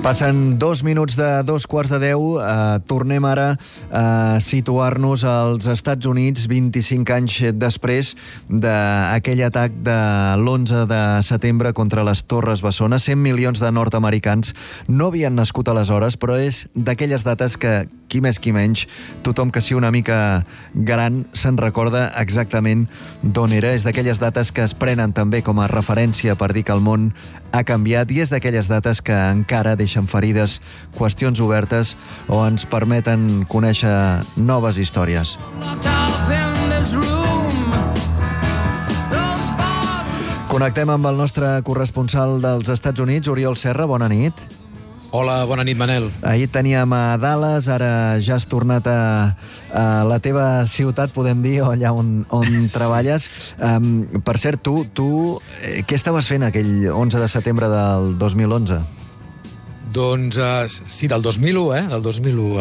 Passen 2 minuts de 2:15. Tornem ara a situar-nos als Estats Units 25 anys després d'aquell atac de l'11 de setembre contra les Torres Bessones. 100 milions de nord-americans no havien nascut aleshores, però és d'aquelles dates que, qui més qui menys, tothom que sigui una mica gran se'n recorda exactament d'on era. És d'aquelles dates que es prenen també com a referència per dir que el món ha canviat, i és d'aquelles dates que encara deixen ferides, qüestions obertes o ens permeten conèixer noves històries. Connectem amb el nostre corresponsal dels Estats Units, Oriol Serra. Bona nit. Hola, bona nit, Manel. Ahir teníem a Dallas, ara ja has tornat a la teva ciutat, podem dir, o allà on treballes. Per cert, tu què estaves fent aquell 11 de setembre del 2011? Doncs sí, del 2001, Del 2001.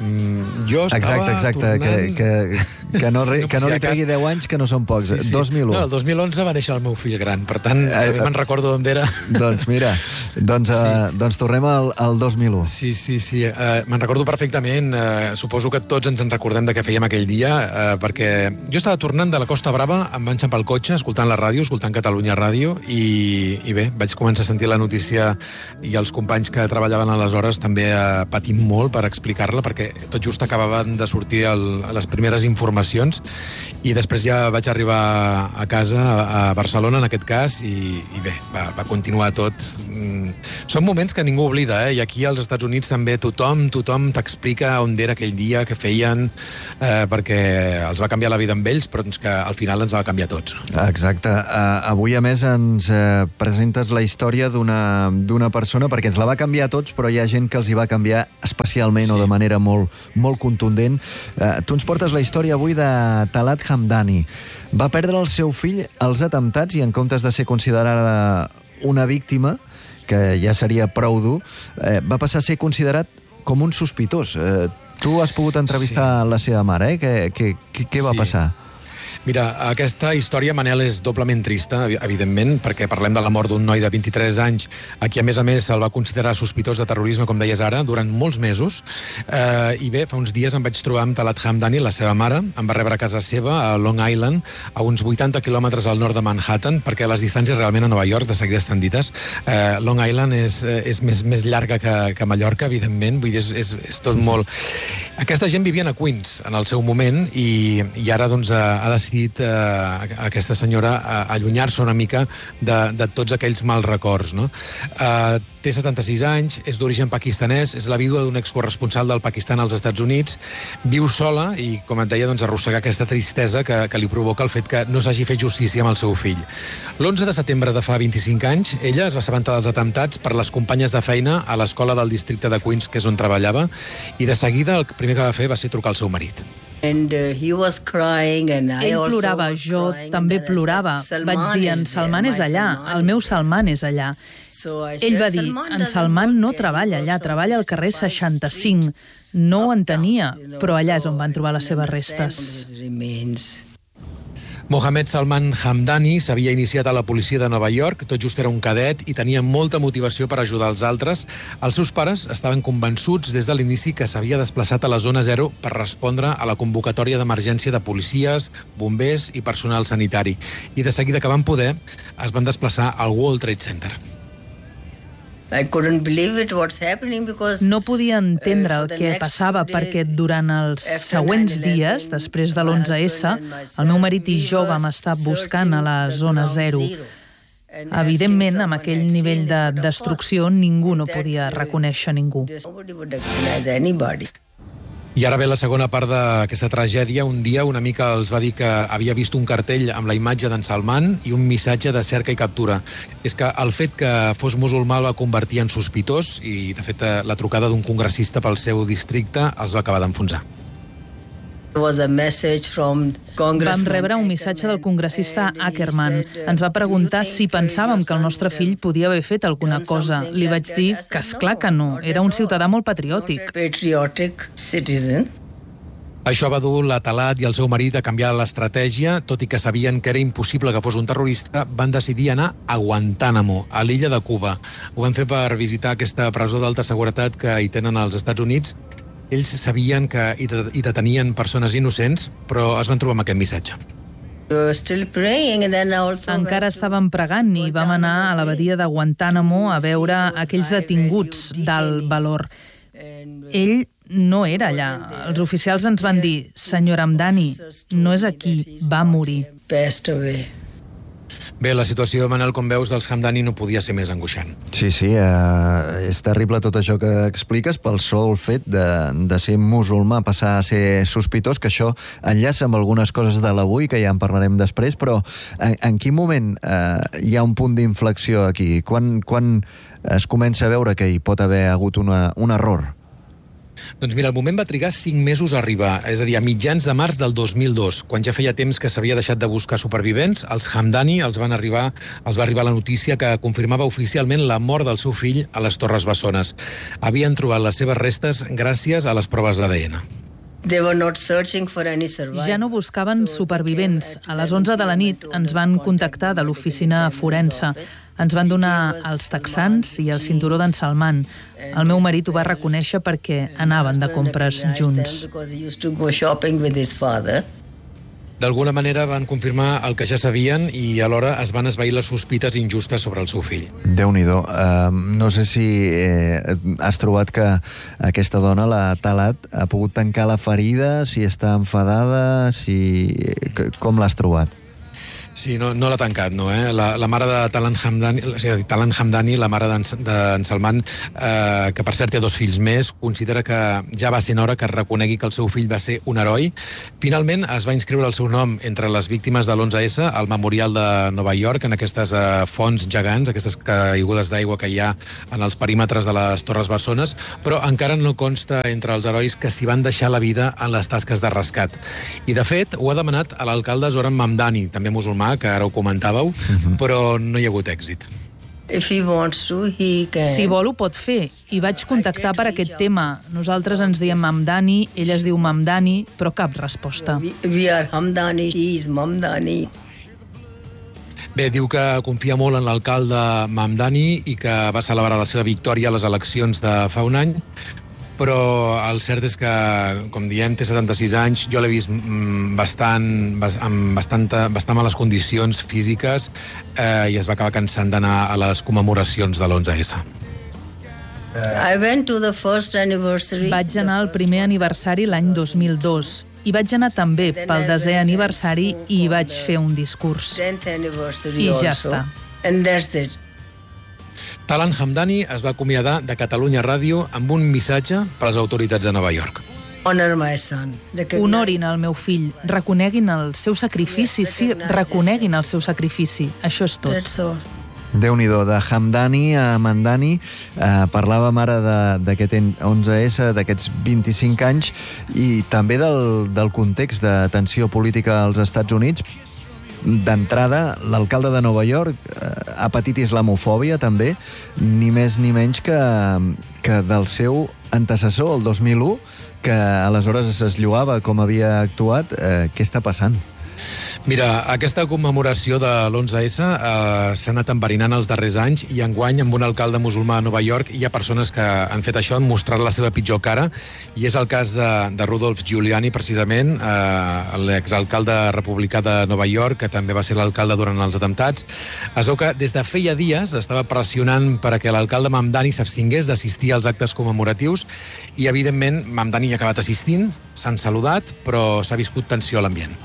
Jo estava tornant... Que no li pegui 10 anys, que no són pocs. Sí. 2001. No, el 2011 va néixer el meu fill gran, per tant, també me'n recordo d'on era. Doncs mira, doncs tornem al 2001. Sí. Me'n recordo perfectament. Suposo que tots ens en recordem de què fèiem aquell dia, perquè jo estava tornant de la Costa Brava, em van xampar el cotxe, escoltant la ràdio, escoltant Catalunya Ràdio, i bé, vaig començar a sentir la notícia, i els companys que treballaven aleshores també patint molt per explicar-la, perquè tot just acabaven de sortir les primeres informacions, i després ja vaig arribar a casa, a Barcelona en aquest cas, i bé, va continuar tot. Són moments que ningú oblida, i aquí als Estats Units també tothom t'explica on era aquell dia, què feien, perquè els va canviar la vida amb ells, però que al final ens va canviar a tots. Exacte. Avui, a més, ens presentes la història d'una persona, perquè ens la va canviar a tots, però hi ha gent que els hi va canviar especialment, o de manera molt, molt contundent. Tu ens portes la història avui de Talat Hamdani. Va perdre el seu fill als atemptats i, en comptes de ser considerada una víctima, que ja seria prou dur, va passar a ser considerat com un sospitós. Tu has pogut entrevistar la seva mare, Què va passar? Mira, aquesta història, Manel, és doblement trista, evidentment, perquè parlem de la mort d'un noi de 23 anys, a qui, a més, se'l va considerar sospitós de terrorisme, com deies ara, durant molts mesos. I bé, fa uns dies em vaig trobar amb Talat Hamdani, la seva mare, em va rebre a casa seva, a Long Island, a uns 80 quilòmetres al nord de Manhattan, perquè les distàncies realment a Nova York de seguida estan dites. Long Island és més llarga que Mallorca, evidentment, vull dir, és tot molt... Aquesta gent vivien a Queens en el seu moment, i ara doncs ha decidit aquesta senyora allunyar-se una mica de tots aquells mals records, no? Té 76 anys, és d'origen pakistanès, és la vídua d'un excorresponsal del Pakistan als Estats Units, viu sola i, com et deia, doncs, arrossegar aquesta tristesa que li provoca el fet que no s'hagi fet justícia amb el seu fill. L'11 de setembre de fa 25 anys, ella es va assabentar dels atemptats per les companyes de feina a l'escola del districte de Queens, que és on treballava, i de seguida el primer que va fer va ser trucar al seu marit. Ell plorava, jo també plorava. Vaig dir, en Salman és allà, el meu Salman és allà. Ell va dir, en Salman no treballa allà, treballa al carrer 65. No ho entenia, però allà és on van trobar les seves restes. Mohamed Salman Hamdani s'havia iniciat a la policia de Nova York, tot just era un cadet i tenia molta motivació per ajudar els altres. Els seus pares estaven convençuts des de l'inici que s'havia desplaçat a la zona 0 per respondre a la convocatòria d'emergència de policies, bombers i personal sanitari. I de seguida que van poder, es van desplaçar al World Trade Center. No podia entendre el que passava, perquè durant els següents dies, després de l'11S, el meu marit i jo vam estar buscant a la zona 0. Evidentment, amb aquell nivell de destrucció, ningú no podia reconèixer ningú. I ara ve la segona part d'aquesta tragèdia. Un dia una mica els va dir que havia vist un cartell amb la imatge d'en Salman i un missatge de cerca i captura. És que el fet que fos musulmà el va convertir en sospitós i, de fet, la trucada d'un congressista pel seu districte els va acabar d'enfonsar. Vam rebre un missatge del congressista Ackerman. Ens va preguntar si pensàvem que el nostre fill podia haver fet alguna cosa. Li vaig dir que esclar que no, era un ciutadà molt patriòtic. Això va dur la Talat i el seu marit a canviar l'estratègia, tot i que sabien que era impossible que fos un terrorista, van decidir anar a Guantánamo, a l'illa de Cuba. Ho van fer per visitar aquesta presó d'alta seguretat que hi tenen als Estats Units. Ells sabien que hi detenien persones innocents, però es van trobar amb aquest missatge. Encara estàvem pregant i vam anar a l'abadia de Guantánamo a veure aquells detinguts d'alt valor. Ell no era allà. Els oficials ens van dir: senyor Hamdani, no és aquí, va morir. Bé, la situació, Manel, com veus, dels Hamdani no podia ser més angoixant. Sí, és terrible tot això que expliques pel sol fet de ser musulmà, passar a ser sospitós, que això enllaça amb algunes coses de l'avui, que ja en parlarem després, però en quin moment hi ha un punt d'inflexió aquí? Quan es comença a veure que hi pot haver hagut un error? Doncs mira, el moment va trigar 5 mesos a arribar, és a dir, a mitjans de març del 2002, quan ja feia temps que s'havia deixat de buscar supervivents. Els Hamdani els va arribar la notícia que confirmava oficialment la mort del seu fill a les Torres Bessones. Havien trobat les seves restes gràcies a les proves d'ADN. Ja no buscaven supervivents. A les 11 de la nit ens van contactar de l'oficina forense. Ens van donar els texans i el cinturó d'en Salman. El meu marit ho va reconèixer perquè anaven de compres junts. D'alguna manera van confirmar el que ja sabien i alhora es van esvair les sospites injustes sobre el seu fill. Déu-n'hi-do. No sé si has trobat que aquesta dona, la Talat, ha pogut tancar la ferida, si està enfadada, com l'has trobat? Sí, no l'ha tancat, no, eh? La mare de Talan Hamdani, la mare d'en Salman, que per cert té 2 fills més, considera que ja va ser hora que reconegui que el seu fill va ser un heroi. Finalment es va inscriure el seu nom entre les víctimes de l'11S al Memorial de Nova York, en aquestes fonts gegants, aquestes caigudes d'aigua que hi ha en els perímetres de les Torres Bessones, però encara no consta entre els herois que s'hi van deixar la vida en les tasques de rescat. I, de fet, ho ha demanat a l'alcalde Zoran Mamdani, també musulmà, que ara ho comentàveu, però no hi ha hagut èxit. Si vol, ho pot fer. I vaig contactar per aquest tema. Nosaltres ens diem Mamdani, ell es diu Mamdani, però cap resposta. Bé, diu que confia molt en l'alcalde Mamdani i que va celebrar la seva victòria a les eleccions de fa un any, però el cert és que, com diem, té 76 anys, jo l'he vist amb bastant males condicions físiques i es va acabar cansant d'anar a les commemoracions de l'11S. Vaig anar al primer aniversari l'any 2002 i vaig anar també pel 10è aniversari i hi vaig fer un discurs. I ja està. Talan Hamdani es va acomiadar de Catalunya Ràdio amb un missatge per a les autoritats de Nova York. Honorin el meu fill, reconeguin el seu sacrifici, sí, reconeguin el seu sacrifici. Això és tot. Déu-n'hi-do, de Hamdani a Mamdani, parlàvem ara d'aquest 11S, d'aquests 25 anys, i també del context de tensió política als Estats Units. D'entrada, l'alcalde de Nova York ha patit islamofòbia, també, ni més ni menys que del seu antecessor, el 2001, que aleshores es lloava com havia actuat. Què està passant? Mira, aquesta commemoració de l'11S s'ha anat enverinant els darrers anys i enguany, amb un alcalde musulmà a Nova York, hi ha persones que han fet això, han mostrat la seva pitjor cara, i és el cas de Rudolph Giuliani, precisament, l'exalcalde republicà de Nova York, que també va ser l'alcalde durant els atemptats. Es veu que des de feia dies estava pressionant perquè l'alcalde Mamdani s'abstingués d'assistir als actes commemoratius i, evidentment, Mamdani hi ha acabat assistint, s'han saludat, però s'ha viscut tensió a l'ambient.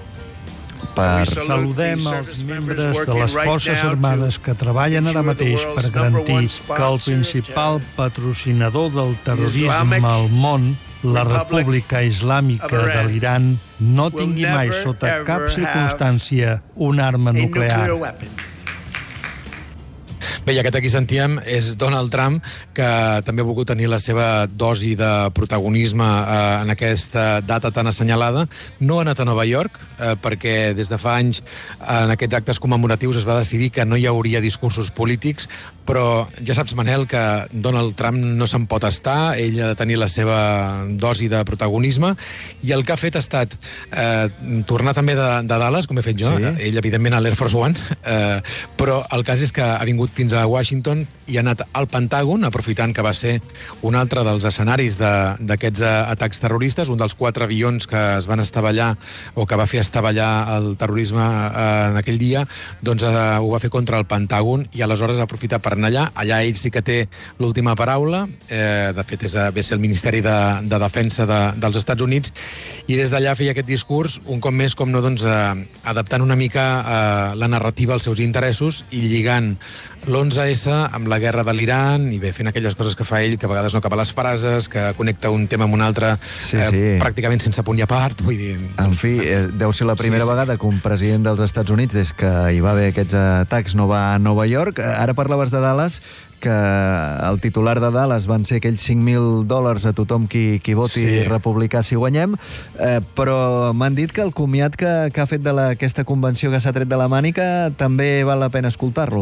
Saludem els membres de les Forces Armades que treballen ara mateix per garantir que el principal patrocinador del terrorisme al món, la República Islàmica de l'Iran, no tingui mai sota cap circumstància una arma nuclear. Bé, i aquest aquí sentíem és Donald Trump, que també ha volgut tenir la seva dosi de protagonisme en aquesta data tan assenyalada. No ha anat a Nova York, perquè des de fa anys en aquests actes commemoratius es va decidir que no hi hauria discursos polítics, però ja saps, Manel, que Donald Trump no se'n pot estar, ell ha de tenir la seva dosi de protagonisme, i el que ha fet ha estat tornar també de Dallas, com he fet jo, ell evidentment a l'Air Force One, però el cas és que ha vingut fins a Washington i ha anat al Pentàgon, aprofitant que va ser un altre dels escenaris d'aquests atacs terroristes, un dels 4 avions que es van estavellar o que va fer estavellar el terrorisme en aquell dia, doncs ho va fer contra el Pentàgon i aleshores ha aprofitat per anar allà. Allà ell sí que té l'última paraula, de fet ve ser el Ministeri de Defensa dels Estats Units, i des d'allà feia aquest discurs, un cop més, com no, doncs, adaptant una mica la narrativa als seus interessos i lligant l'11S amb la guerra de l'Iran i bé, fent aquelles coses que fa ell, que a vegades no acaba les frases, que connecta un tema amb un altre pràcticament sense punt i a part. Vull dir... En fi, deu ser la primera vegada que un president dels Estats Units, des que hi va haver aquests atacs, no va a Nova York. Ara parlaves de Dallas, que el titular de Dallas van ser aquells $5.000 a tothom qui voti republicà si guanyem, però m'han dit que el comiat que ha fet d'aquesta convenció que s'ha tret de la mànica també val la pena escoltar-lo.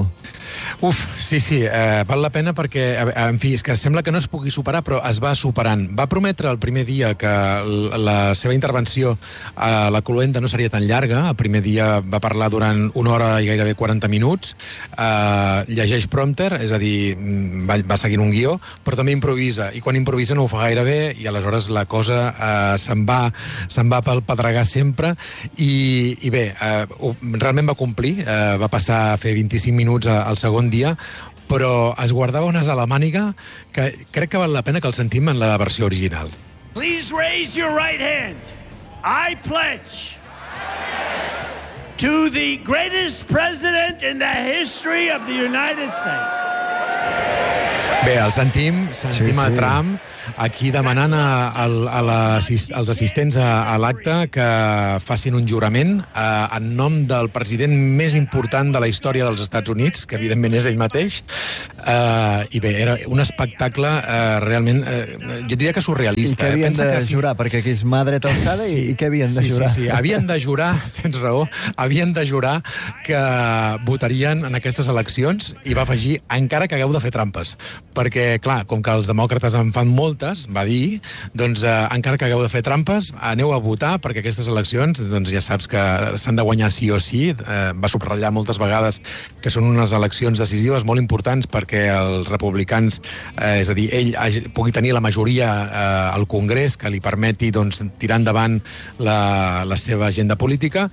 Sí, val la pena perquè, en fi, és que sembla que no es pugui superar, però es va superant. Va prometre el primer dia que la seva intervenció a la Cloenda no seria tan llarga. El primer dia va parlar durant 1 hora i gairebé 40 minuts. Llegeix prompter, és a dir, va seguint un guió, però també improvisa, i quan improvisa no ho fa gaire bé, i aleshores la cosa se'n va pel pedregar sempre, i bé, realment va complir, va passar a fer 25 minuts al segon dia, però es guardava unes a la màniga que crec que val la pena que el sentim en la versió original. Please raise your right hand. I pledge to the greatest president in the history of the United States. Bé, el sentim a Trump aquí demanant als assistents a l'acte que facin un jurament en nom del president més important de la història dels Estats Units, que evidentment és ell mateix, i bé, era un espectacle realment, jo diria que surrealista. I què havien de jurar? Perquè aquí és mà dreta alçada, i què havien de jurar? Sí, havien de jurar, tens raó, havien de jurar que votarien en aquestes eleccions, i va afegir, encara que hagueu de fer trampes, perquè, clar, com que els demòcrates en fan moltes, va dir, doncs encara que hagueu de fer trampes, aneu a votar, perquè aquestes eleccions, doncs ja saps que s'han de guanyar sí o sí. Va subratllar moltes vegades que són unes eleccions decisives molt importants perquè els republicans, és a dir, ell pugui tenir la majoria al Congrés que li permeti, doncs, tirar endavant la seva agenda política.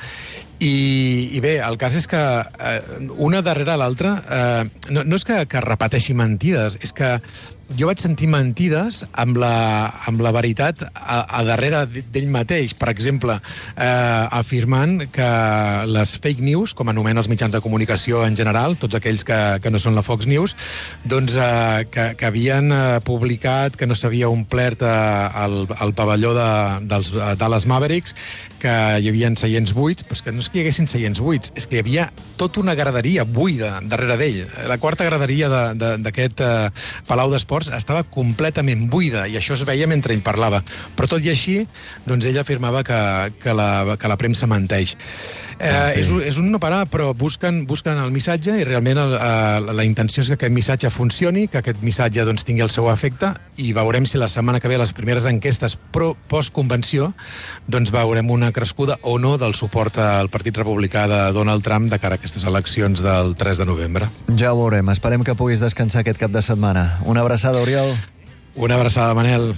I bé, el cas és que una darrere l'altra, no és que repeteixi mentides, és que jo vaig sentir mentides amb la veritat a darrere d'ell mateix. Per exemple, afirmant que les fake news, com anomenen els mitjans de comunicació en general, tots aquells que no són la Fox News, doncs que havien publicat que no s'havia omplert el pavelló dels Dallas Mavericks, que hi havia seients buits, però és que no és que hi haguessin seients buits, és que hi havia tota una graderia buida darrere d'ell. La quarta graderia d'aquest Palau d'Esports estava completament buida, i això es veia mentre ell parlava. Però tot i així, doncs ell afirmava que la premsa menteix. És un no parar, però busquen el missatge, i realment la intenció és que aquest missatge funcioni, que aquest missatge doncs tingui el seu efecte, i veurem si la setmana que ve les primeres enquestes post-convenció doncs veurem una crescuda o no del suport al Partit Republicà de Donald Trump de cara a aquestes eleccions del 3 de novembre. Ja ho veurem. Esperem que puguis descansar aquest cap de setmana. Una abraçada, Oriol. Una abraçada, Manel.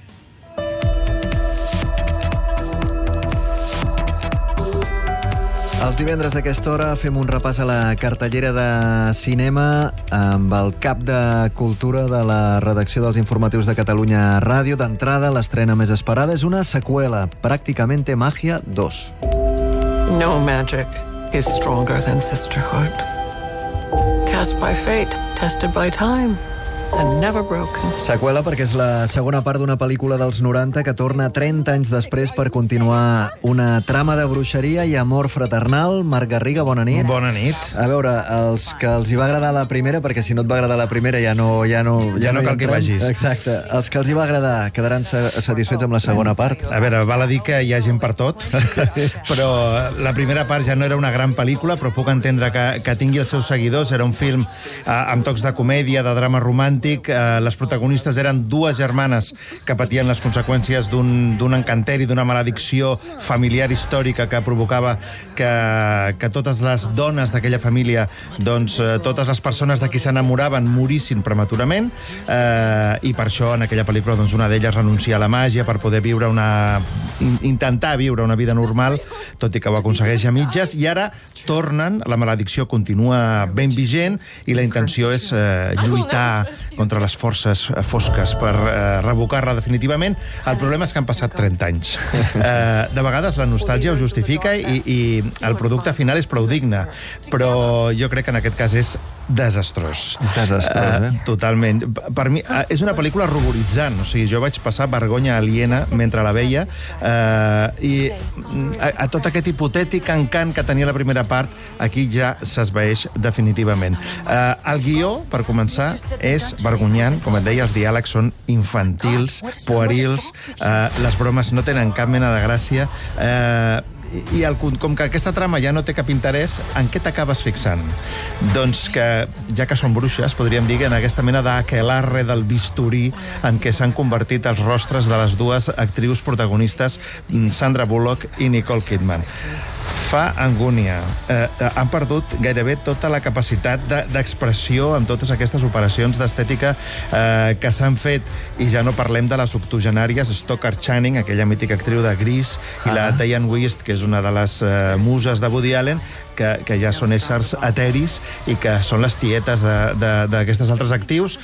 Els divendres d'aquesta hora fem un repàs a la cartellera de cinema amb el cap de Cultura de la redacció dels informatius de Catalunya Ràdio. D'entrada, l'estrena més esperada és una seqüela, Pràcticamente Magia 2. No magic is stronger than sisterhood. Cast by fate, tested by time. and never broken. Seqüela perquè és la segona part d'una pel·lícula dels 90 que torna 30 anys després per continuar una trama de bruixeria i amor fraternal. Marc Garriga, bona nit. Bona nit. A veure, els que els hi va agradar la primera, perquè si no et va agradar la primera ja no cal que vagis. Exacte. Els que els hi va agradar quedaran satisfets amb la segona part. A veure, val a dir que hi ha gent per tot, però la primera part ja no era una gran pel·lícula, però puc entendre que tingui els seus seguidors. Era un film amb tocs de comèdia, de drama romàntic. Les protagonistes eren dues germanes que patien les conseqüències d'un encanteri, d'una maledicció familiar històrica que provocava que totes les dones d'aquella família, doncs totes les persones de qui s'enamoraven morissin prematurament, i per això en aquella pel·lícula doncs, una d'elles renuncia a la màgia per poder intentar viure una vida normal, tot i que ho aconsegueix a mitges, i ara tornen, la maledicció continua ben vigent i la intenció és lluitar contra les forces fosques per revocar-la definitivament. El problema és que han passat 30 anys. De vegades la nostàlgia ho justifica i el producte final és prou digne, però jo crec que en aquest cas és desastrós. Totalment. Per mi és una pel·lícula ruboritzant, o sigui, jo vaig passar vergonya aliena mentre la veia, i a tot aquest hipotètic encant que tenia la primera part, aquí ja s'esvaeix definitivament. El guió, per començar, és vergonyant, com et deia, els diàlegs són infantils, puerils, les bromes no tenen cap mena de gràcia, i com que aquesta trama ja no té cap interès, en què t'acabes fixant? Doncs que, ja que són bruixes, podríem dir que en aquesta mena d'aquelarre del bisturí en què s'han convertit els rostres de les dues actrius protagonistes, Sandra Bullock i Nicole Kidman. Fa angúnia. Han perdut gairebé tota la capacitat d'expressió amb totes aquestes operacions d'estètica que s'han fet, i ja no parlem de les octogenàries Stockard Channing, aquella mítica actriu de Grease, i la Diane Wiest, que és una de les muses de Woody Allen, que ja són éssers eteris i que són les tietes d'aquestes altres actrius.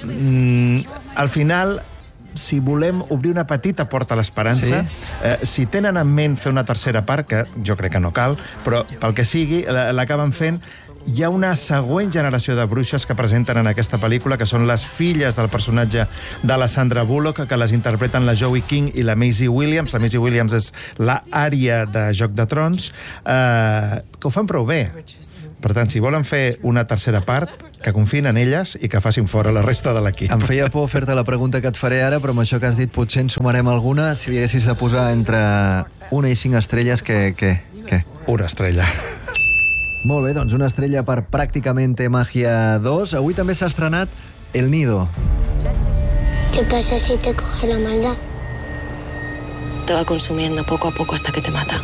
Al final, si volem obrir una petita porta a l'esperança, si tenen en ment fer una tercera part, que jo crec que no cal, però pel que sigui, l'acaben fent, hi ha una següent generació de bruixes que presenten en aquesta pel·lícula, que són les filles del personatge de la Sandra Bullock, que les interpreten la Joey King i la Maisie Williams. La Maisie Williams és l'ària de Joc de Trons, que ho fan prou bé. Per tant, si volen fer una tercera part, que confiïn en elles i que facin fora la resta de l'equip. Em feia por fer-te la pregunta que et faré ara, però amb això que has dit potser en sumarem alguna. Si li haguessis de posar entre 1 i 5 estrelles, què? Una estrella. Molt bé, doncs una estrella per Pràcticamente Magia 2. Avui també s'ha estrenat El Nido. ¿Qué pasa si te coge la maldad? Te va consumiendo poco a poco hasta que te mata.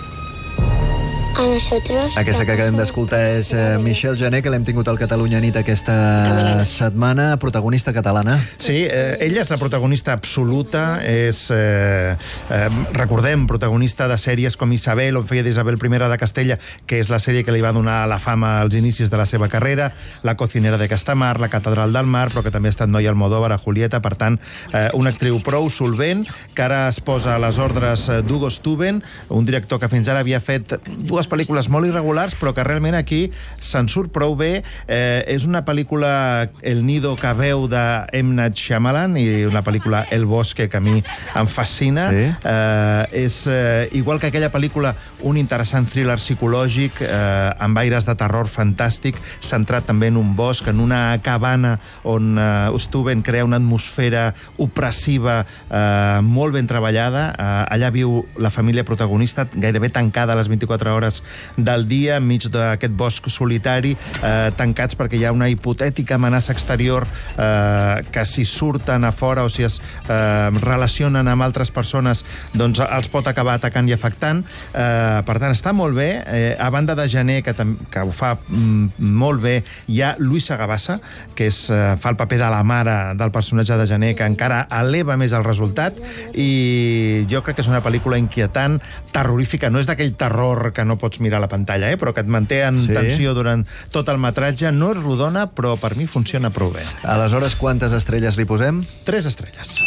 A nosotros... Aquesta que acabem d'escoltar és Michelle Jané, que l'hem tingut al Catalunya Nit aquesta setmana, protagonista catalana. Sí, ella és la protagonista absoluta, és, recordem, protagonista de sèries com Isabel, on feia d'Isabel I de Castella, que és la sèrie que li va donar la fama als inicis de la seva carrera, La cocinera de Castamar, La catedral del mar, però que també ha estat noia Almodóvar a Julieta, per tant, una actriu prou solvent, que ara es posa a les ordres d'Hugo Stuben, un director que fins ara havia fet dues pel·lícules molt irregulars, però que realment aquí se'n surt prou bé. És una pel·lícula, El Nido, que veu de M. Night Shyamalan, i una pel·lícula El Bosque, que a mi em fascina. Sí. És, igual que aquella pel·lícula, un interessant thriller psicològic amb aires de terror fantàstic, centrat també en un bosc, en una cabana on Stuben crea una atmosfera opressiva molt ben treballada. Allà viu la família protagonista, gairebé tancada a les 24 hores del dia, enmig d'aquest bosc solitari, tancats perquè hi ha una hipotètica amenaça exterior que si surten a fora o si es relacionen amb altres persones, doncs els pot acabar atacant i afectant. Per tant, està molt bé. A banda de Jané, que ho fa molt bé, hi ha Luisa Gavassa, que fa el paper de la mare del personatge de Jané, que encara eleva més el resultat, i jo crec que és una pel·lícula inquietant, terrorífica. No és d'aquell terror que no pots mirar a la pantalla, però que et manté en tensió durant tot el metratge. No és rodona, però per mi funciona prou bé. Aleshores, quantes estrelles li posem? 3 estrelles.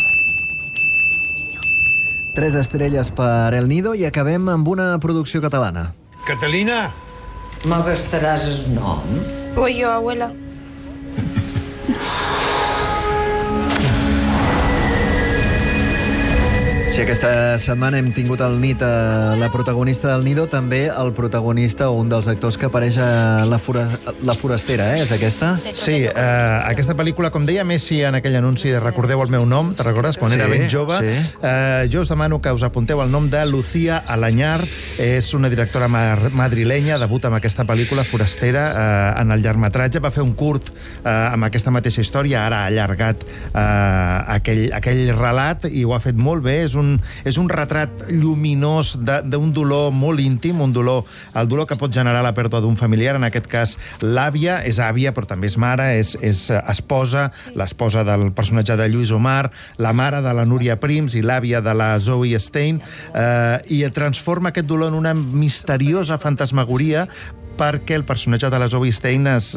3 estrelles per El Nido, i acabem amb una producció catalana. Catalina! Me gastaràs el nom? Voy yo, abuela. Sí, aquesta setmana hem tingut al nit la protagonista del Nido, també el protagonista o un dels actors que apareix a La Forastera, és aquesta? Sí, aquesta pel·lícula, com deia Messi en aquell anunci de Recordeu el meu nom, te'n recordes, quan era ben jove? Jo us demano que us apunteu el nom de Lucía Alañar, és una directora madrilenya, debuta amb aquesta pel·lícula Forastera en el llargmetratge, va fer un curt amb aquesta mateixa història, ara ha allargat aquell relat i ho ha fet molt bé. És un retrat lluminós d'un dolor molt íntim, el dolor que pot generar la pèrdua d'un familiar, en aquest cas l'àvia, és àvia però també és mare, és esposa, l'esposa del personatge de Lluís Omar, la mare de la Núria Prims i l'àvia de la Zoe Stein, i transforma aquest dolor en una misteriosa fantasmagoria perquè el personatge de la Zoe Stein es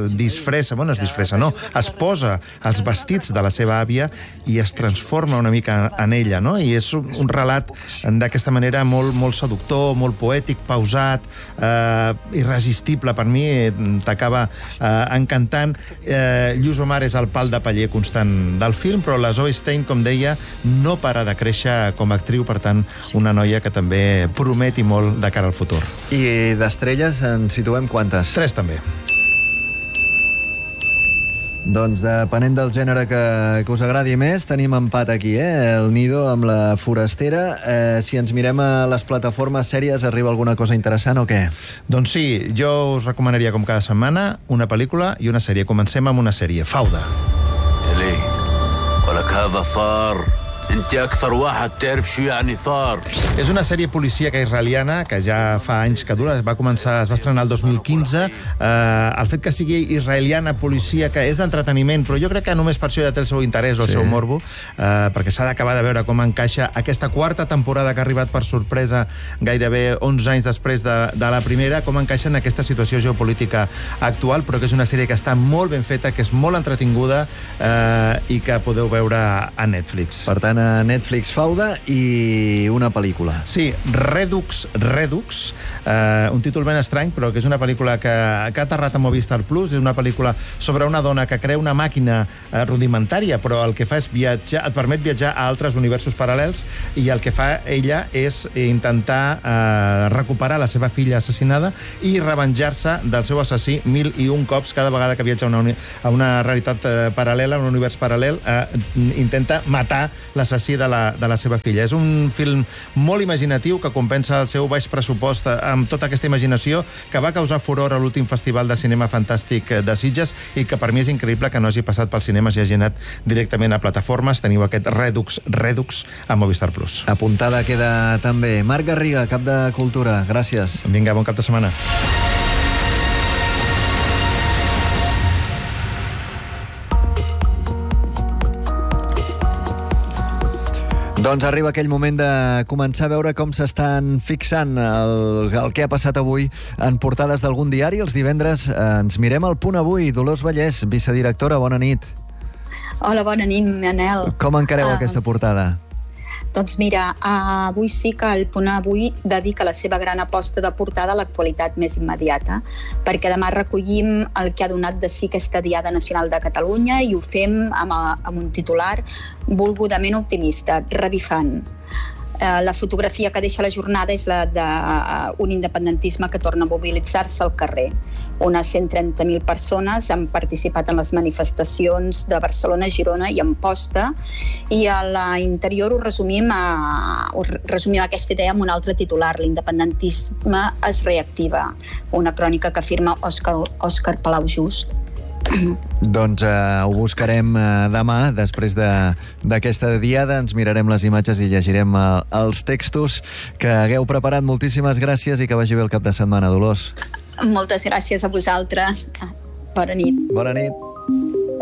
posa els vestits de la seva àvia i es transforma una mica en ella, no? I és un relat d'aquesta manera molt seductor, molt poètic, pausat, irresistible per mi, t'acaba encantant. Lluís Omar és el pal de paller constant del film, però la Zoe Stein, com deia, no para de créixer com a actriu, per tant, una noia que també promet i molt de cara al futur. I d'estrelles en situem quantes? 3 també. Doncs depenent del gènere que us agradi més, tenim empat aquí, El Nido amb La Forastera. Si ens mirem a les plataformes sèries, arriba alguna cosa interessant o què? Doncs sí, jo us recomanaria com cada setmana una pel·lícula i una sèrie. Comencem amb una sèrie, Fauda. Eli, ولك هذا ثار. És una sèrie policíaca israeliana que ja fa anys que dura, es va estrenar el 2015. El fet que sigui israeliana, policíaca, és d'entreteniment, però jo crec que només per això ja té el seu interès o el seu morbo, perquè s'ha d'acabar de veure com encaixa aquesta quarta temporada que ha arribat per sorpresa gairebé 11 anys després de la primera, com encaixa en aquesta situació geopolítica actual, però que és una sèrie que està molt ben feta, que és molt entretinguda i que podeu veure a Netflix. Per tant, a Netflix, Fauda i una pel·lícula. Sí, Redux, un títol ben estrany, però que és una pel·lícula que ha aterrat a Movistar Plus. És una pel·lícula sobre una dona que crea una màquina rudimentària, però el que fa és viatjar, et permet viatjar a altres universos paral·lels, i el que fa ella és intentar recuperar la seva filla assassinada i revenjar-se del seu assassí 1001 cops cada vegada que viatja a una realitat paral·lela, a un univers paral·lel, intenta matar l'assassí de la seva filla. És un film molt imaginatiu que compensa el seu baix pressupost amb tota aquesta imaginació, que va causar furor a l'últim Festival de Cinema Fantàstic de Sitges i que per mi és increïble que no hagi passat pels cinemes i hagi anat directament a plataformes. Teniu aquest Redux a Movistar Plus. Apuntada queda també. Marc Garriga, cap de Cultura. Gràcies. Vinga, bon cap de setmana. Doncs arriba aquell moment de començar a veure com s'estan fixant el que ha passat avui en portades d'algun diari. Els divendres ens mirem al Punt Avui. Dolors Vallès, vicedirectora, bona nit. Hola, bona nit, Manel. Com encareu aquesta portada? Doncs mira, avui sí que el Punt Avui dedica la seva gran aposta de portada a l'actualitat més immediata, perquè demà recollim el que ha donat de si aquesta Diada Nacional de Catalunya i ho fem amb un titular volgudament optimista, revifant. La fotografia que deixa la jornada és la d'un independentisme que torna a mobilitzar-se al carrer. Unes 130.000 persones han participat en les manifestacions de Barcelona, Girona i Amposta, i a l'interior ho resumim aquesta idea amb un altre titular: l'independentisme es reactiva, una crònica que afirma Òscar Palau Just. Doncs ho buscarem demà, després d'aquesta diada. Ens mirarem les imatges i llegirem els textos que hagueu preparat. Moltíssimes gràcies i que vagi bé el cap de setmana, Dolors. Moltes gràcies a vosaltres. Bona nit. Bona nit.